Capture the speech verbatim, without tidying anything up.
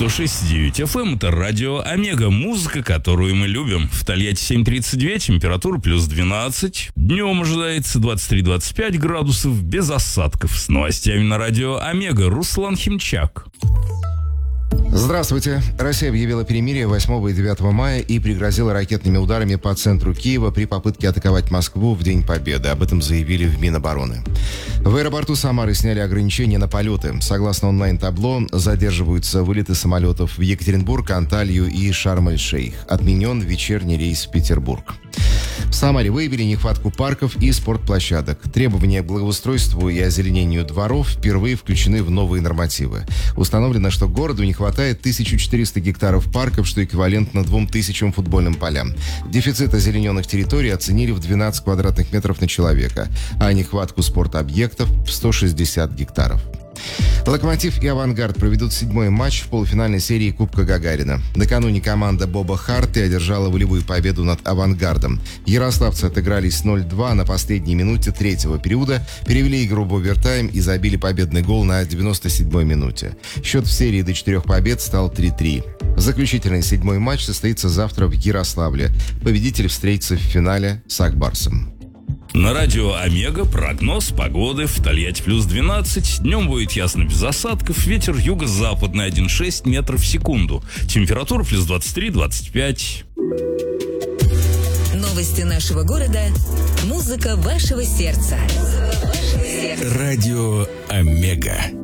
сто шесть и девять эф эм, это радио Омега, музыка, которую мы любим. В Тольятти семь тридцать два, температура плюс двенадцать. Днем ожидается двадцать три - двадцать пять градусов, без осадков. С новостями на радио Омега Руслан Химчак. Здравствуйте. Россия объявила перемирие восьмого и девятого мая и пригрозила ракетными ударами по центру Киева при попытке атаковать Москву в День Победы. Об этом заявили в Минобороны. В аэропорту Самары сняли ограничения на полеты. Согласно онлайн-табло, задерживаются вылеты самолетов в Екатеринбург, Анталью и Шарм-эль-Шейх. Отменен вечерний рейс в Петербург. В Самаре выявили нехватку парков и спортплощадок. Требования к благоустройству и озеленению дворов впервые включены в новые нормативы. Установлено, что городу не хватает тысяча четыреста гектаров парков, что эквивалентно двум тысячам футбольным полям. Дефицит озелененных территорий оценили в двенадцать квадратных метров на человека, а нехватку спортобъектов в сто шестьдесят гектаров. «Локомотив» и «Авангард» проведут седьмой матч в полуфинальной серии Кубка Гагарина. Накануне команда Боба Харти одержала волевую победу над «Авангардом». Ярославцы отыгрались ноль-два на последней минуте третьего периода, перевели игру в овертайм и забили победный гол на девяносто седьмой минуте. Счет в серии до четырех побед стал три-три. Заключительный седьмой матч состоится завтра в Ярославле. Победитель встретится в финале с «Акбарсом». На радио Омега прогноз погоды. В Тольятти плюс двенадцать. Днем будет ясно без осадков. Ветер юго-западный один целых шесть десятых метров в секунду. Температура плюс двадцать три - двадцать пять. Новости нашего города. Музыка вашего сердца. Радио Омега.